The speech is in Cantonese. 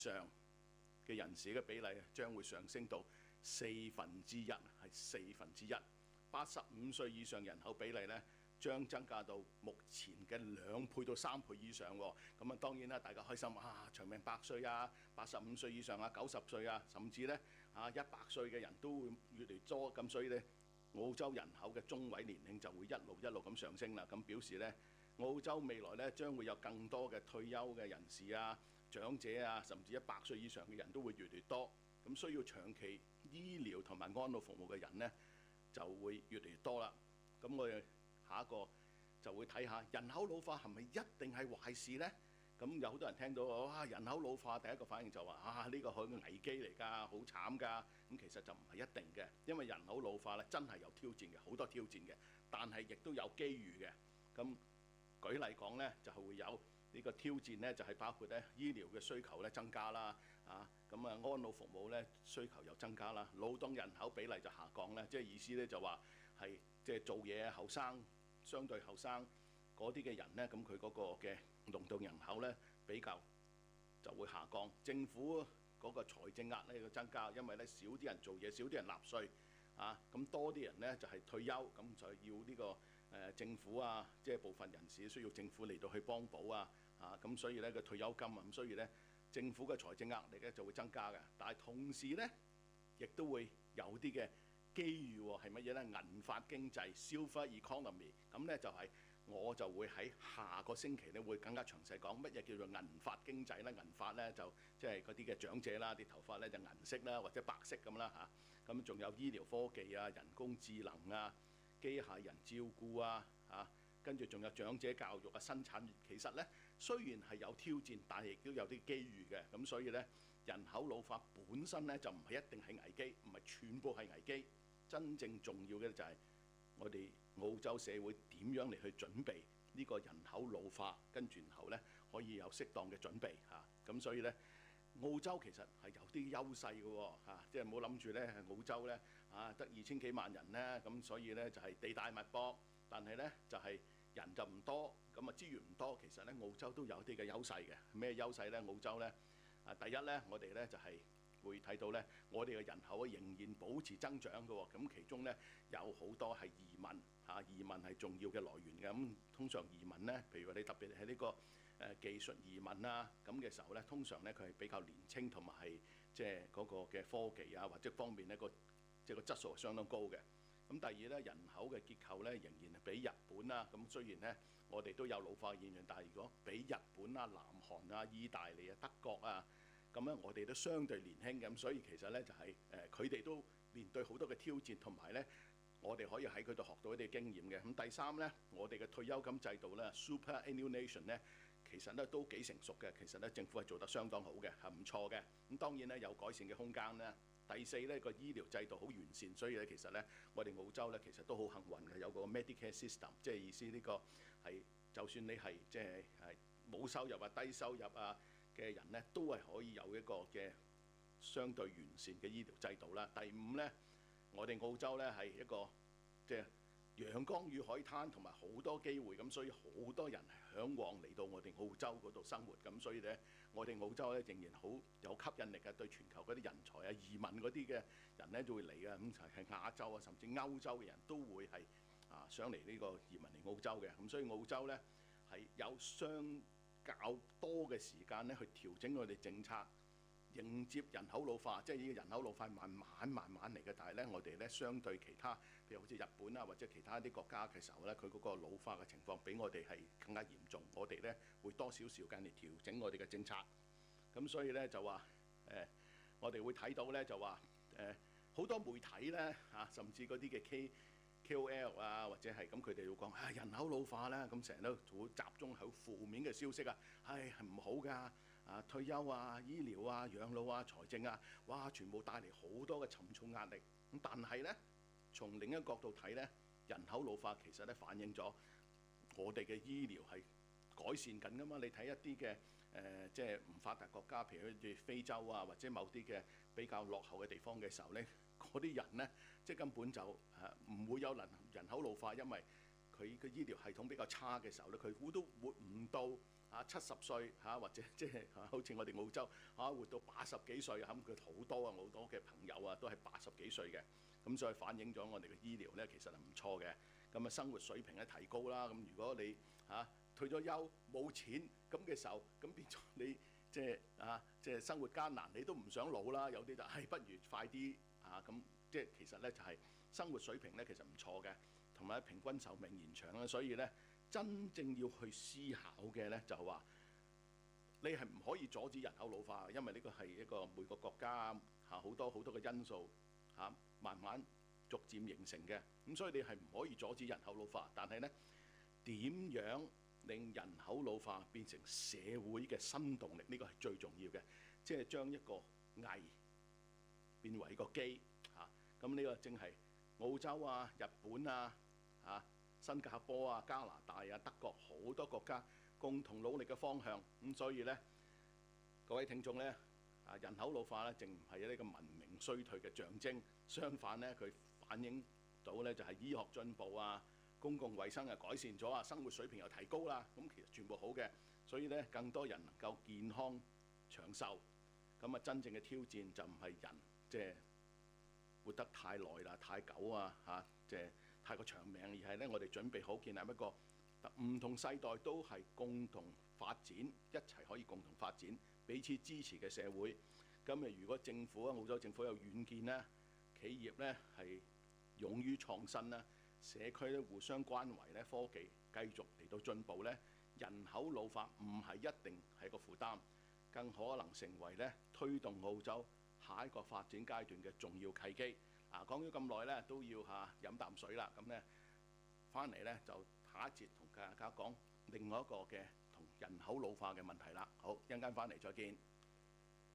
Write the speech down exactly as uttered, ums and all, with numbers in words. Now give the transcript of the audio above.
上嘅人士嘅比例將會上升到四分之一，係四分之一。八十五歲以上人口比例咧，將增加到目前嘅兩倍到三倍以上喎。咁啊，當然啦，大家開心啊，長命百歲啊，八十五歲以上啊，九十歲啊，甚至咧啊一百歲嘅人都會越嚟越多。咁所以咧，澳洲人口嘅中位年齡就會一路一路咁上升啦。咁表示咧，澳洲未來咧將會有更多嘅退休嘅人士啊、長者啊，甚至一百歲以上嘅人都會越嚟越多。咁需要長期醫療同埋安老服務嘅人咧，就會越嚟越多啦。咁我哋下一個就會睇下人口老化係咪一定係壞事呢？咁有好多人聽到哇人口老化，第一個反應就話啊呢個係個危機嚟㗎，好慘㗎。咁其實就唔係一定嘅，因為人口老化咧真係有挑戰嘅，好多挑戰嘅，但係亦都有機遇嘅。咁舉例講咧，就係會有呢個挑戰咧，就係包括咧醫療嘅需求咧增加啦，啊咁啊安老服務咧需求又增加啦，勞動人口比例就下降咧，即係意思咧就話係即係做嘢後生，相對後生嗰啲嘅人咧，咁佢嗰個嘅勞動人口咧比較就會下降，政府嗰個財政壓力要增加，因為咧少啲人做嘢，少啲人納稅啊，咁多啲人咧就係退休，咁就要呢個誒政府啊，即係部分人士需要政府嚟到去幫補啊，啊咁所以咧個退休金啊，咁所以咧政府嘅財政壓力咧就會增加嘅，但係同時咧亦都會有啲嘅機遇喎，係乜嘢咧？銀髮經濟 （Silver Economy） 咁咧就係我就會喺下個星期咧會更加詳細講乜嘢叫做銀髮經濟咧。銀髮咧就即係嗰啲嘅長者啦，啲頭髮咧就銀色啦或者白色咁啦嚇。咁仲有醫療科技啊、人工智能啊、機械人照顧啊嚇，跟住仲有長者教育啊、新產業。其實咧雖然係有挑戰，但係亦都有啲機遇嘅。咁所以咧人口老化本身咧就唔係一定係危機，唔係全部係危機。真正重要嘅就係我哋澳洲社會點樣嚟去準備呢個人口老化，跟住然後咧可以有適當嘅準備嚇。咁所以咧澳洲其實係有啲優勢嘅喎嚇，即係唔好諗住咧澳洲咧啊得二千幾萬人咧，咁所以咧就係地大物博，但係咧就係人就唔多，咁啊資源唔多。其實咧澳洲都有啲嘅優勢嘅。咩優勢咧？澳洲咧啊第一咧，我哋咧就係會睇到咧，我哋嘅人口仍然保持增長嘅喎，咁其中咧有好多係移民嚇，移民係重要嘅來源嘅。咁通常移民咧，譬如話你特別係呢個誒技術移民啊咁嘅時候咧，通常咧佢係比較年青同埋係即係嗰個嘅科技啊或者方面咧個即係個質素係相當高嘅。咁第二咧，人口嘅結構咧仍然係比日本啊，咁雖然咧我哋都有老化現象，但係如果比日本啊、南韓啊、意大利啊、德國啊，咁咧我哋都相對年輕嘅，咁所以其實咧就係誒佢哋都面對好多嘅挑戰，同埋咧我哋可以喺佢度學到一啲經驗嘅。咁第三咧，我哋嘅退休金制度咧 superannuation 咧，其實咧都幾成熟嘅，其實咧政府係做得相當好嘅，係唔錯嘅。咁當然咧有改善嘅空間啦。第四咧個醫療制度好完善，所以咧其實咧我哋澳洲咧其實都好幸運嘅，有個 Medicare system， 即係意思呢個係就算你係即係係冇收入啊、低收入啊嘅人咧，都係可以有一個嘅相對完善嘅醫療制度啦。第五咧，我哋澳洲咧係一個即係陽光與海灘同埋好多機會，咁所以好多人係嚮往嚟到我哋澳洲嗰度生活，咁所以咧我哋澳洲咧仍然好有吸引力嘅，對全球嗰啲人才啊、移民嗰啲嘅人咧都會嚟嘅，咁就係亞洲啊甚至歐洲嘅人都會係啊想嚟呢個移民嚟澳洲嘅，咁所以澳洲咧係有相較多嘅時間咧去調整我哋政策，迎接人口老化。即係呢個人口老化慢慢慢慢嚟嘅，但係咧我哋咧相對其他，譬如好似日本啊或者其他啲國家嘅時候咧，佢嗰個老化嘅情況比我哋係更加嚴重。我哋咧會多少時間嚟調整我哋嘅政策。咁所以咧就話誒、呃，我哋會睇到咧就話誒好多媒體咧嚇、啊，甚至嗰啲嘅 K K O L 啊，或者係咁，佢哋會講啊人口老化啦，咁成日都會集中喺負面嘅消息啊，唉係唔好㗎，啊退休啊、醫療啊、養老啊、財政啊，哇全部帶嚟好多嘅沉重壓力。咁但係咧，從另一個角度睇咧，人口老化其實咧反映咗我哋嘅醫療係改善緊㗎嘛。你睇一啲嘅誒即係唔發達國家，譬如好似非洲啊，或者某啲嘅比較落後嘅地方嘅時候咧，嗰啲人咧即係根本就誒唔會有人人口老化，因為佢佢嘅醫療系統比較差嘅時候咧，佢活都活唔到啊七十歲嚇，或者即係嚇好似我哋澳洲嚇、啊、活到八十幾歲咁，佢好多啊好多嘅朋友啊都係八十幾歲嘅，咁所以反映咗我哋嘅醫療咧其實係唔錯嘅，咁啊生活水平咧提高啦。咁如果你嚇、啊、退咗休冇錢咁嘅時候，咁變咗你即係啊即係生活艱難，你都唔想老啦。有啲就係、哎、不如快啲嚇咁，即係其實咧就係、是、生活水平咧其實唔錯嘅，同埋平均壽命延長啦。所以咧真正要去思考嘅咧就係話，你係唔可以阻止人口老化，因為呢個係一個每個國家嚇好多好多嘅因素嚇、啊、慢慢逐漸形成嘅。咁所以你係唔可以阻止人口老化，但係咧點樣令人口老化變成社會嘅新動力？呢個係最重要嘅，即係將一個危變為一個機嚇。咁、啊、呢個正係澳洲啊、日本啊、嚇、啊、新加坡啊、加拿大啊、德國好多國家共同努力嘅方向。咁所以咧，各位聽眾咧，啊人口老化咧，淨唔係呢個文明衰退嘅象徵，相反咧，佢反映到咧就係醫學進步啊。公共衛生又改善咗啊，生活水平又提高啦，咁其實全部好嘅，所以咧更多人能夠健康長壽，咁啊真正嘅挑戰就唔係人即係活得太耐啦、太久啊嚇，即係太過長命，而係咧我哋準備好建立一個唔同世代都係共同發展，一齊可以共同發展、彼此支持嘅社會。咁啊，如果政府啊，澳洲政府有遠見咧，企業咧係勇於創新啦。社區咧互相關懷咧，科技繼續嚟到進步咧，人口老化唔係一定係一個負擔，更可能成為咧推動澳洲下一個發展階段嘅重要契機。啊，講咗咁耐咧，都要嚇飲啖水啦。咁咧翻嚟咧就下一節同大家講另外一個嘅同人口老化嘅問題啦。好，一陣間翻嚟再見。